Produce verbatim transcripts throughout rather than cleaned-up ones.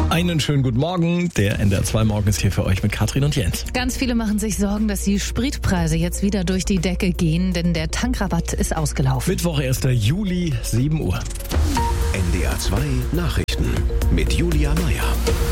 Einen schönen guten Morgen. Der N D R zwei Morgen ist hier für euch mit Katrin und Jens. Ganz viele machen sich Sorgen, dass die Spritpreise jetzt wieder durch die Decke gehen, denn der Tankrabatt ist ausgelaufen. Mittwoch, erster Juli, sieben Uhr. N D R zwei Nachrichten mit Julia Meyer.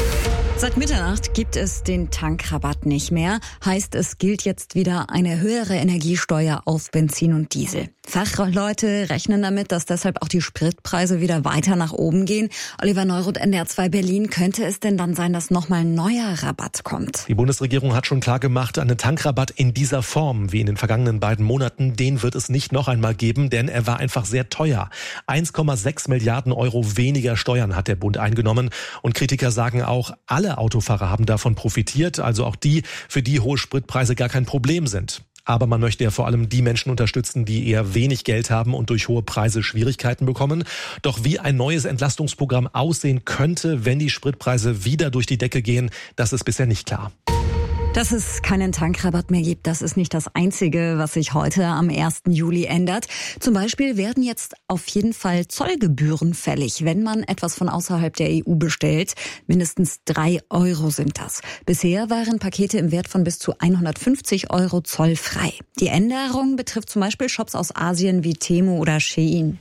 Seit Mitternacht gibt es den Tankrabatt nicht mehr. Heißt, es gilt jetzt wieder eine höhere Energiesteuer auf Benzin und Diesel. Fachleute rechnen damit, dass deshalb auch die Spritpreise wieder weiter nach oben gehen. Oliver Neuroth, N D R zwei Berlin. Könnte es denn dann sein, dass nochmal ein neuer Rabatt kommt? Die Bundesregierung hat schon klar gemacht, einen Tankrabatt in dieser Form wie in den vergangenen beiden Monaten, den wird es nicht noch einmal geben, denn er war einfach sehr teuer. eins Komma sechs Milliarden Euro weniger Steuern hat der Bund eingenommen. Und Kritiker sagen auch, alle Autofahrer haben davon profitiert, also auch die, für die hohe Spritpreise gar kein Problem sind. Aber man möchte ja vor allem die Menschen unterstützen, die eher wenig Geld haben und durch hohe Preise Schwierigkeiten bekommen. Doch wie ein neues Entlastungsprogramm aussehen könnte, wenn die Spritpreise wieder durch die Decke gehen, das ist bisher nicht klar. Dass es keinen Tankrabatt mehr gibt, das ist nicht das Einzige, was sich heute am ersten Juli ändert. Zum Beispiel werden jetzt auf jeden Fall Zollgebühren fällig, wenn man etwas von außerhalb der E U bestellt. Mindestens drei Euro sind das. Bisher waren Pakete im Wert von bis zu hundertfünfzig Euro zollfrei. Die Änderung betrifft zum Beispiel Shops aus Asien wie Temu oder Shein.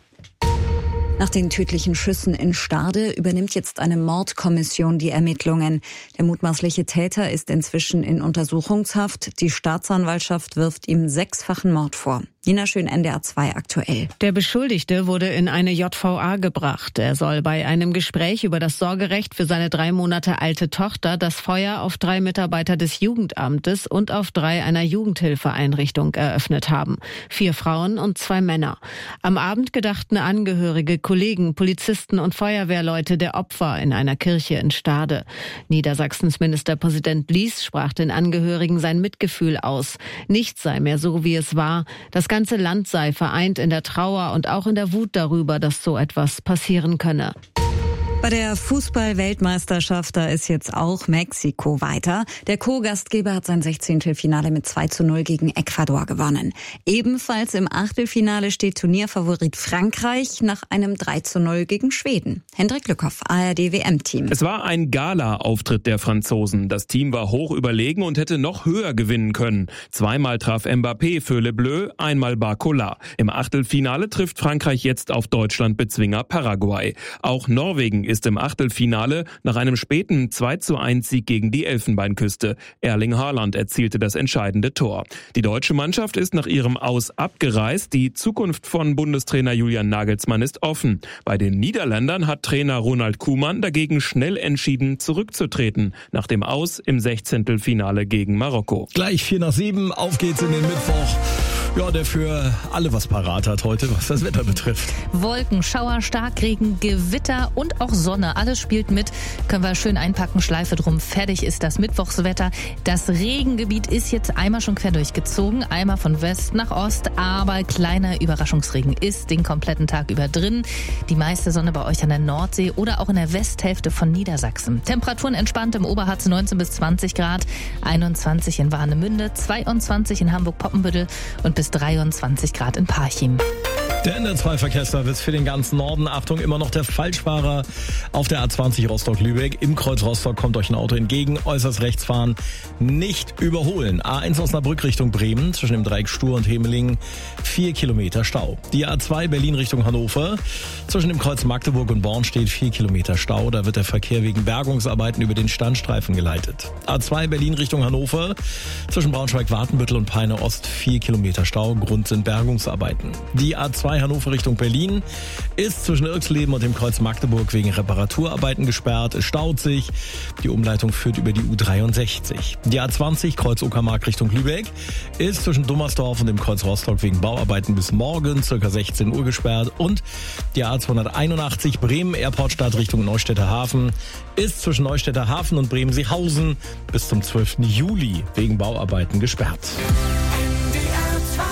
Nach den tödlichen Schüssen in Stade übernimmt jetzt eine Mordkommission die Ermittlungen. Der mutmaßliche Täter ist inzwischen in Untersuchungshaft. Die Staatsanwaltschaft wirft ihm sechsfachen Mord vor. Nina Schön, N D R zwei aktuell. Der Beschuldigte wurde in eine J V A gebracht. Er soll bei einem Gespräch über das Sorgerecht für seine drei Monate alte Tochter das Feuer auf drei Mitarbeiter des Jugendamtes und auf drei einer Jugendhilfeeinrichtung eröffnet haben. Vier Frauen und zwei Männer. Am Abend gedachten Angehörige, Kollegen, Polizisten und Feuerwehrleute der Opfer in einer Kirche in Stade. Niedersachsens Ministerpräsident Lies sprach den Angehörigen sein Mitgefühl aus. Nichts sei mehr so, wie es war. Das ganze Land sei vereint in der Trauer und auch in der Wut darüber, dass so etwas passieren könne. Bei der Fußball-Weltmeisterschaft, da ist jetzt auch Mexiko weiter. Der Co-Gastgeber hat sein Sechzehntelfinale mit zwei zu null gegen Ecuador gewonnen. Ebenfalls im Achtelfinale steht Turnierfavorit Frankreich nach einem drei zu null gegen Schweden. Hendrik Lückhoff, A R D W M-Team. Es war ein Gala-Auftritt der Franzosen. Das Team war hoch überlegen und hätte noch höher gewinnen können. Zweimal traf Mbappé für Le Bleu, einmal Barcola. Im Achtelfinale trifft Frankreich jetzt auf Deutschland-Bezwinger Paraguay. Auch Norwegen ist im Achtelfinale nach einem späten zwei zu eins Sieg gegen die Elfenbeinküste. Erling Haaland erzielte das entscheidende Tor. Die deutsche Mannschaft ist nach ihrem Aus abgereist. Die Zukunft von Bundestrainer Julian Nagelsmann ist offen. Bei den Niederländern hat Trainer Ronald Koeman dagegen schnell entschieden, zurückzutreten. Nach dem Aus im Sechzehntelfinale gegen Marokko. Gleich vier nach sieben, auf geht's in den Mittwoch. Ja, der für alle was parat hat heute, was das Wetter betrifft. Wolken, Schauer, Starkregen, Gewitter und auch Sonne. Alles spielt mit. Können wir schön einpacken, Schleife drum. Fertig ist das Mittwochswetter. Das Regengebiet ist jetzt einmal schon quer durchgezogen. Einmal von West nach Ost. Aber kleiner Überraschungsregen ist den kompletten Tag über drin. Die meiste Sonne bei euch an der Nordsee oder auch in der Westhälfte von Niedersachsen. Temperaturen entspannt im Oberharz neunzehn bis zwanzig Grad. einundzwanzig in Warnemünde, zweiundzwanzig in Hamburg-Poppenbüttel und bis dreiundzwanzig Grad in Parchim. Der N D R zwei Verkehrsservice für den ganzen Norden. Achtung, immer noch der Falschfahrer auf der A zwanzig Rostock-Lübeck. Im Kreuz Rostock kommt euch ein Auto entgegen. Äußerst rechts fahren, nicht überholen. A eins Osnabrück Richtung Bremen, zwischen dem Dreieck Stur und Hemelingen, vier Kilometer Stau. Die A zwei Berlin Richtung Hannover, zwischen dem Kreuz Magdeburg und Born steht vier Kilometer Stau. Da wird der Verkehr wegen Bergungsarbeiten über den Standstreifen geleitet. A zwei Berlin Richtung Hannover, zwischen Braunschweig-Wartenbüttel und Peine Ost, vier Kilometer Stau. Grund sind Bergungsarbeiten. Die A zwei Hannover Richtung Berlin ist zwischen Irksleben und dem Kreuz Magdeburg wegen Reparaturarbeiten gesperrt. Es staut sich. Die Umleitung führt über die U dreiundsechzig. Die A zwanzig Kreuz Uckermark Richtung Lübeck ist zwischen Dummersdorf und dem Kreuz Rostock wegen Bauarbeiten bis morgen ca. sechzehn Uhr gesperrt. Und die A zweihunderteinundachtzig Bremen Airportstadt Richtung Neustädter Hafen ist zwischen Neustädter Hafen und Bremen-Seehausen bis zum zwölften Juli wegen Bauarbeiten gesperrt.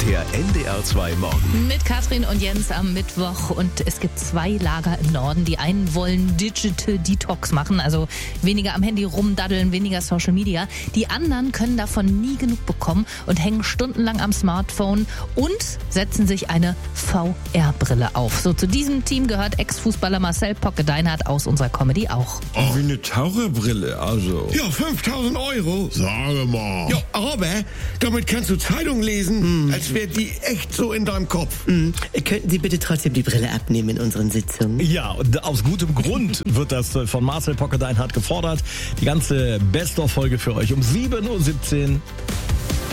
Der N D R zwei Morgen. Mit Katrin und Jens am Mittwoch und es gibt zwei Lager im Norden. Die einen wollen Digital Detox machen, also weniger am Handy rumdaddeln, weniger Social Media. Die anderen können davon nie genug bekommen und hängen stundenlang am Smartphone und setzen sich eine V R-Brille auf. So, zu diesem Team gehört Ex-Fußballer Marcel Pocke-Deinhardt aus unserer Comedy auch. Oh, wie eine Taucherbrille, also. Ja, fünftausend Euro. Sage mal. Ja, aber damit kannst du Zeitung lesen, hm. als wäre die echt so in deinem Kopf. Hm. Könnten Sie bitte trotzdem die Brille abnehmen in unseren Sitzungen? Ja, und aus gutem Grund wird das von Marcel Pocke-Deinhardt gefordert. Die ganze Best-of-Folge für euch um sieben Uhr siebzehn.